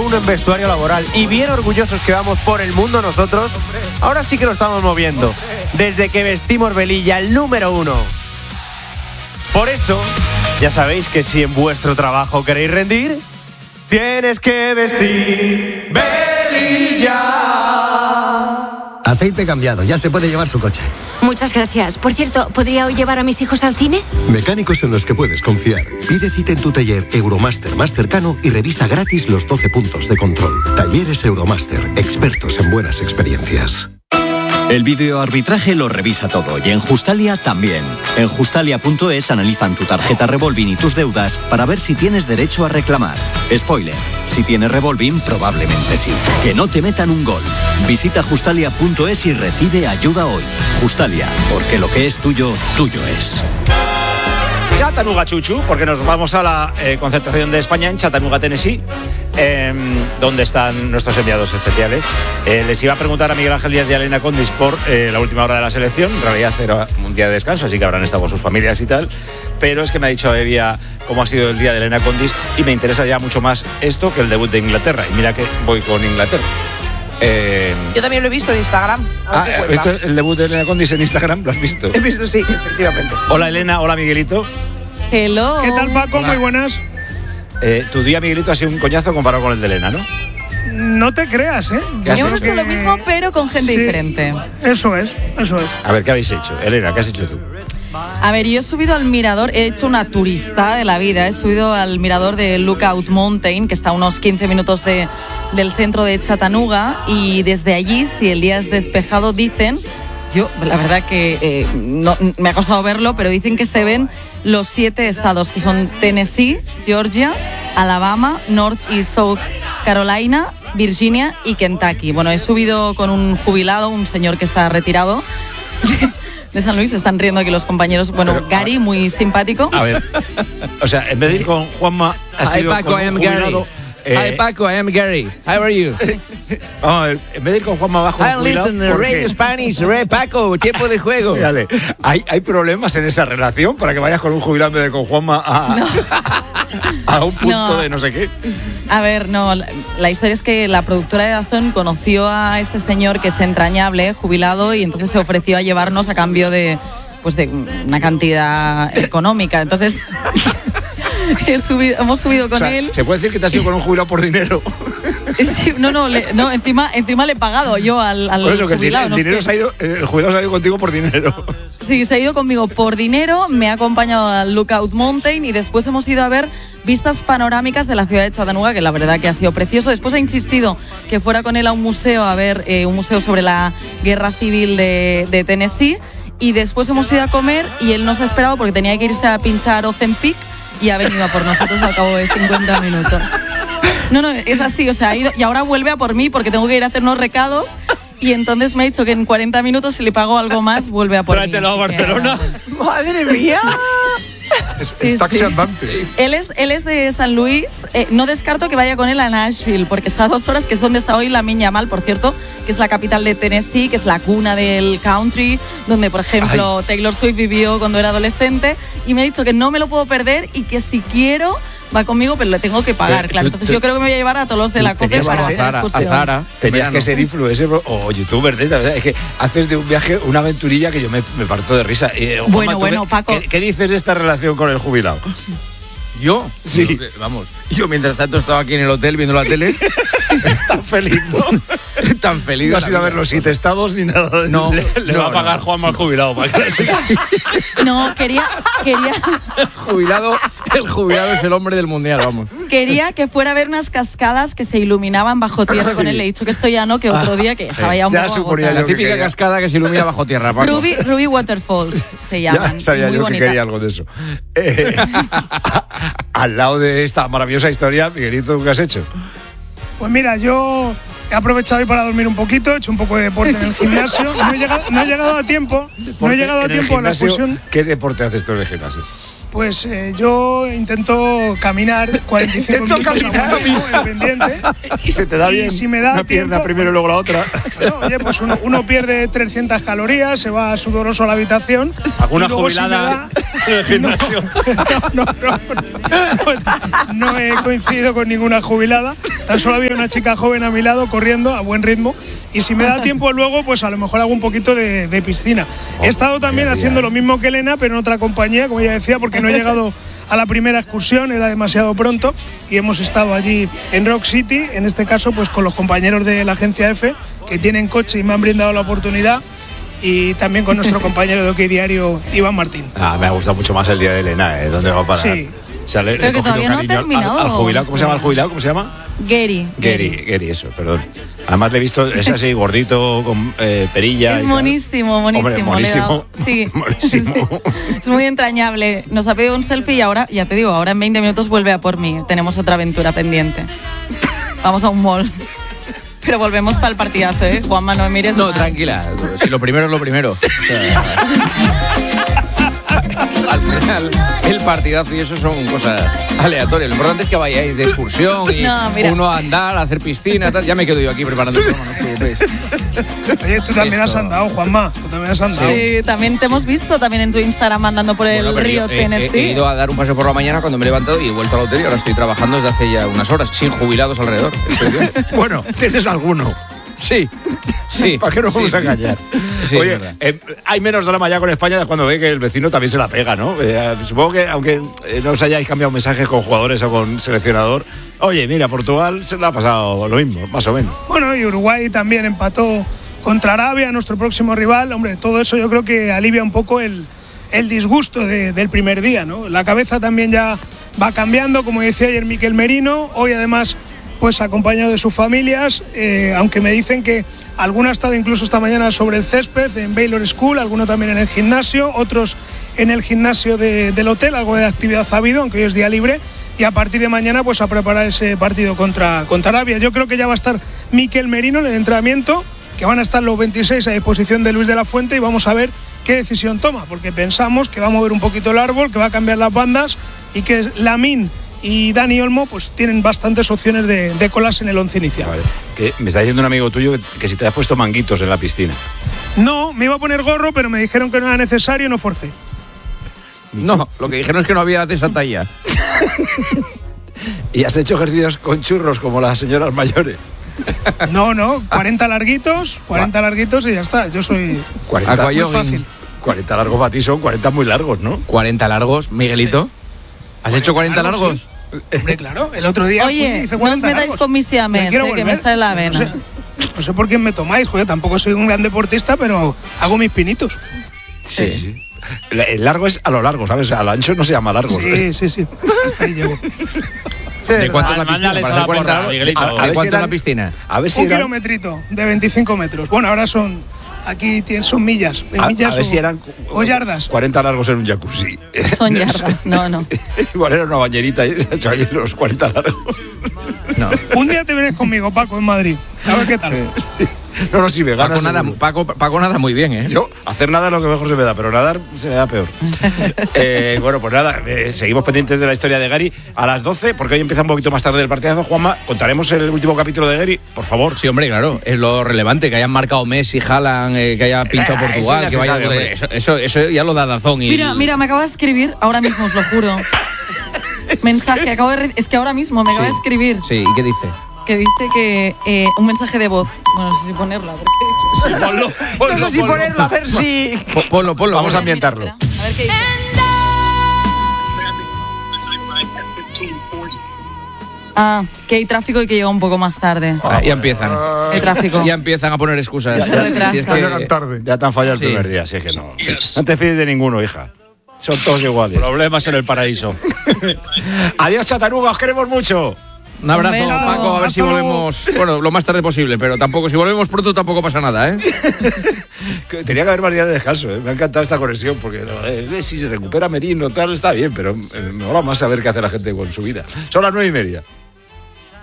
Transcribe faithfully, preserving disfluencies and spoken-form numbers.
uno en vestuario laboral y bien orgullosos que vamos por el mundo nosotros, ahora sí que lo estamos moviendo. Desde que vestimos Velilla, el número uno. Por eso, ya sabéis que si en vuestro trabajo queréis rendir, tienes que vestir Velilla. Aceite cambiado, ya se puede llevar su coche. Muchas gracias. Por cierto, ¿podría hoy llevar a mis hijos al cine? Mecánicos en los que puedes confiar. Pide cita en tu taller Euromaster más cercano y revisa gratis los doce puntos de control. Talleres Euromaster, expertos en buenas experiencias. El videoarbitraje lo revisa todo y en Justalia también. En Justalia punto es analizan tu tarjeta Revolving y tus deudas para ver si tienes derecho a reclamar. Spoiler, si tienes Revolving probablemente sí. Que no te metan un gol. Visita Justalia punto es y recibe ayuda hoy. Justalia, porque lo que es tuyo, tuyo es. Chattanooga, Chuchu, porque nos vamos a la eh, concentración de España en Chattanooga, Tennessee, eh, donde están nuestros enviados especiales. Eh, les iba a preguntar a Miguel Ángel Díaz y a Elena Condis por eh, la última hora de la selección. En realidad era un día de descanso, así que habrán estado con sus familias y tal. Pero es que me ha dicho Evia cómo ha sido el día de Elena Condis y me interesa ya mucho más esto que el debut de Inglaterra. Y mira que voy con Inglaterra. Eh... Yo también lo he visto en Instagram. Ah, ¿esto, el debut de Elena Condis en Instagram? ¿Lo has visto? He visto, sí, efectivamente. Hola Elena, hola Miguelito. Hello. ¿Qué tal, Paco? Hola. Muy buenas. Eh, tu día, Miguelito, ha sido un coñazo comparado con el de Elena, ¿no? No te creas, ¿eh? Hemos hecho que... lo mismo, pero con gente sí, diferente. Eso es, eso es. A ver, ¿qué habéis hecho? Elena, ¿qué has hecho tú? A ver, yo he subido al mirador, he hecho una turista de la vida, he subido al mirador de Lookout Mountain, que está a unos quince minutos de, del centro de Chattanooga, y desde allí, si el día es despejado, dicen... Yo, la verdad que eh, no, me ha costado verlo, pero dicen que se ven los siete estados, que son Tennessee, Georgia, Alabama, North y South Carolina, Virginia y Kentucky. Bueno, he subido con un jubilado, un señor que está retirado de San Luis. Están riendo aquí los compañeros. Bueno, pero, Gary, muy simpático. A ver, o sea, en vez de ir con Juanma, ha sido Paco, con un jubilado... Eh, Hi Paco, I am Gary. How are you? Vamos a ver, en vez de ir con Juanma abajo... I listen to Radio Spanish, Ray Paco, tiempo de juego. Dale, ¿hay, ¿hay problemas en esa relación para que vayas con un jubilado en vez de con Juanma a, no. a, a un punto no. de no sé qué? A ver, no, la, la historia es que la productora de Dazón conoció a este señor que es entrañable, jubilado, y entonces se ofreció a llevarnos a cambio de, pues de una cantidad económica. Entonces... He subido, hemos subido con o sea, él. ¿Se puede decir que te has ido con un jubilado por dinero? Sí, no, no, le, no encima, encima le he pagado yo al, al por eso, que jubilado. El, el, dinero no se ha ido, el jubilado se ha ido contigo por dinero. Sí, se ha ido conmigo por dinero, me ha acompañado al Lookout Mountain y después hemos ido a ver vistas panorámicas de la ciudad de Chattanooga, que la verdad que ha sido precioso. Después ha insistido que fuera con él a un museo, a ver eh, un museo sobre la guerra civil de, de Tennessee. Y después hemos ido a comer y él nos ha esperado porque tenía que irse a pinchar Ozempic y ha venido a por nosotros al cabo de cincuenta minutos. No, no, es así, o sea, ha ido y ahora vuelve a por mí porque tengo que ir a hacer unos recados y entonces me ha dicho que en cuarenta minutos si le pago algo más vuelve a por mí. Tráetelo a Barcelona. Que... ¡Madre mía! Sí, taxi sí. andante. Él es, él es de San Luis. Eh, no descarto que vaya con él a Nashville, porque está a dos horas, que es donde está hoy Lamine Yamal, por cierto, que es la capital de Tennessee, que es la cuna del country, donde, por ejemplo, Ay. Taylor Swift vivió cuando era adolescente. Y me ha dicho que no me lo puedo perder y que si quiero va conmigo, pero le tengo que pagar, pero, claro. Entonces tú, yo creo que me voy a llevar a todos los de la COPE para hacer la excursión. Tenías que ser influencer o youtuber. ¿De? Es que haces de un viaje una aventurilla que yo me, me parto de risa. Eh, Juanma, bueno, bueno, me, Paco. ¿qué, ¿Qué dices de esta relación con el jubilado? ¿Yo? Sí. Yo, vamos, yo mientras tanto estaba aquí en el hotel viendo la tele. Tan feliz, ¿no? Tan feliz. No has ido a ver los siete estados ni nada de no, eso. Le, le no, va a pagar no. Juanma al jubilado. Para que no, quería... quería... Jubilado, el jubilado es el hombre del mundial, vamos. Quería que fuera a ver unas cascadas que se iluminaban bajo tierra sí. con él. Le he dicho que esto ya no, que otro día que estaba ya un ya poco suponía La típica que cascada que se ilumina bajo tierra, Paco. Ruby, Ruby Waterfalls se llaman. Ya sabía muy yo bonita. que quería algo de eso. Eh, a, al lado de esta maravillosa historia, Miguelito, ¿qué has hecho? Pues mira, yo he aprovechado hoy para dormir un poquito, he hecho un poco de deporte en el gimnasio. No he llegado, no he llegado a tiempo. No he llegado a tiempo a la excursión. ¿Qué deporte haces tú en el gimnasio? Pues eh, yo intento caminar cuarenta y cinco minutos caminar. a un ritmo, en pendiente. Y se te da Y bien si me da una pierna tiempo, primero y luego la otra. No, oye, pues uno, uno pierde trescientas calorías, se va sudoroso a la habitación. ¿Alguna y luego, jubilada si en el gimnasio? No, no, no, no, no he coincidido con ninguna jubilada. Tan solo había una chica joven a mi lado corriendo a buen ritmo. Y si me da tiempo luego, pues a lo mejor hago un poquito de, de piscina. He estado también día a día, haciendo ¿eh? lo mismo que Elena, pero en otra compañía, como ya decía, porque no he llegado a la primera excursión, era demasiado pronto, y hemos estado allí en Rock City, en este caso pues con los compañeros de la agencia F, que tienen coche y me han brindado la oportunidad, y también con nuestro compañero de OK Diario, Iván Martín. Ah, me ha gustado mucho más el día de Elena, ¿eh? ¿Dónde va a parar? Sí. O sea, le, Pero le he que cogido todavía no ha cariño al- terminado. Al, al jubilado, ¿cómo se llama el jubilado? ¿Cómo se llama? Gary. Gary, Gary, eso, perdón. Además le he visto, es así, gordito, con eh, perilla. Es y tal. monísimo, monísimo. Hombre, le he dado- monísimo. Sí, Monísimo. sí. Es muy entrañable. Nos ha pedido un selfie y ahora, ya te digo, ahora en veinte minutos vuelve a por mí. Tenemos otra aventura pendiente. Vamos a un mall. Pero volvemos para el partidazo, ¿eh? Juanma, no me mires. No, mal. tranquila. Si lo primero es lo primero. O sea, al final, el partidazo y eso son cosas aleatorias. Lo importante es que vayáis de excursión y No, mira. uno a andar, a hacer piscina, tal. Ya me quedo yo aquí preparando el programa, no os preocupéis. Oye, tú también has Esto- andado, Juanma, tú también has andado. Sí, también te hemos visto también en tu Instagram andando por el Bueno, pero río yo he- Tennessee. He, he ido a dar un paseo por la mañana cuando me he levantado y he vuelto a la hotel y ahora estoy trabajando desde hace ya unas horas, sin jubilados alrededor. Estoy bien. Bueno, tienes alguno. Sí, sí. ¿Para qué nos vamos sí, a engañar? Sí, es Oye, verdad. eh, hay menos drama ya con España de cuando ve que el vecino también se la pega, ¿no? Eh, supongo que, aunque eh, no os hayáis cambiado mensajes con jugadores o con seleccionador, oye, mira, Portugal se le ha pasado lo mismo, más o menos. Bueno, y Uruguay también empató contra Arabia, nuestro próximo rival. Hombre, todo eso yo creo que alivia un poco el, el disgusto de- del primer día, ¿no? La cabeza también ya va cambiando, como decía ayer Miquel Merino, hoy además pues acompañado de sus familias, eh, aunque me dicen que alguno ha estado incluso esta mañana sobre el césped en Baylor School, alguno también en el gimnasio, otros en el gimnasio de- del hotel, algo de actividad ha habido, aunque hoy es día libre, y a partir de mañana pues a preparar ese partido contra, contra Arabia. Yo creo que ya va a estar Miquel Merino en el entrenamiento, que van a estar los veintiséis a disposición de Luis de la Fuente, y vamos a ver qué decisión toma, porque pensamos que va a mover un poquito el árbol, que va a cambiar las bandas y que Lamine y Dani Olmo pues tienen bastantes opciones de, de colas en el once inicial. Vale. Que me está diciendo un amigo tuyo que, que si te has puesto manguitos en la piscina. No, me iba a poner gorro, pero me dijeron que no era necesario y no forcé. No, lo que dijeron es que no había de esa talla. Y has hecho ejercicios con churros como las señoras mayores. No, no, cuarenta larguitos, cuarenta larguitos y ya está. Yo soy cuarenta, muy Aquajogging. fácil. cuarenta largos para ti son cuarenta muy largos, ¿no? cuarenta largos, Miguelito. ¿Has hecho cuarenta largos? sí. Hombre, claro, el otro día fui y Oye, hice no os cuarenta metáis largos. con mis siames, Me quiero eh, que me volver. sale la No vena. sé, no sé por quién me tomáis, joder, tampoco soy un gran deportista, pero hago mis pinitos. Sí, sí. El el largo es a lo largo, ¿sabes? A lo ancho no se llama largo. Sí, sí, sí. Hasta ahí llego. ¿De cuánto es la piscina? Mándales Para a la hacer cuarenta porra, largos. Miguelito. ¿De A- a ver cuánto si es la eran- piscina? A ver si Un eran, kilometrito de veinticinco metros. Bueno, ahora son. Aquí tienen, son millas. a, millas a ver o, si eran o yardas. cuarenta largos en un jacuzzi. Son yardas, no, no. Igual era una bañerita y se ha hecho ahí los cuarenta largos. No. Un día te vienes conmigo, Paco, en Madrid. A ver qué tal. No, no, si me ganas. Paco nada, seguro. Paco, Paco nada muy bien, ¿eh? Yo, hacer nada es lo que mejor se me da, pero nadar se me da peor. Eh, bueno, pues nada, eh, seguimos pendientes de la historia de Gary a las doce, porque hoy empieza un poquito más tarde el partidazo. Juanma, contaremos el último capítulo de Gary, por favor. Sí, hombre, claro, es lo relevante, que hayan marcado Messi, Haaland, eh, que haya pinchado Eh, Portugal, eso ya que se vaya... sabe, hombre. eso, eso, eso ya lo da Dazón y... Mira, mira, me acaba de escribir, ahora mismo os lo juro. Mensaje, acabo de re- es que ahora mismo me acaba de escribir, Sí, ¿y qué dice? que dice que eh, un mensaje de voz. Bueno, no sé si ponerla, porque... Ponlo, No sé si ponerlo, a ver si. Po- Ponlo, ponlo. Vamos a ponlo. ambientarlo. Espera, a ver qué dice. Ah, que hay tráfico y que llega un poco más tarde. Ah, ya empiezan. Hay tráfico. Ya empiezan a poner excusas. Ya, ya, Si es ya que- llegan tarde. Ya te han fallado el Sí. primer día, así es que no. No te fíes de ninguno, hija. Son todos iguales. Problemas en el paraíso. Adiós, Chatanuga, os queremos mucho. Un abrazo, Un beso. Paco, a ver si Hasta luego. volvemos, bueno, lo más tarde posible, pero tampoco, si volvemos pronto tampoco pasa nada, ¿eh? Que Tenía que haber más días de descanso, ¿eh? Me ha encantado esta conexión, porque no, eh, si se recupera Merino, tal, está bien, pero eh, me mola más saber qué hace la gente con su vida. Son las nueve y media.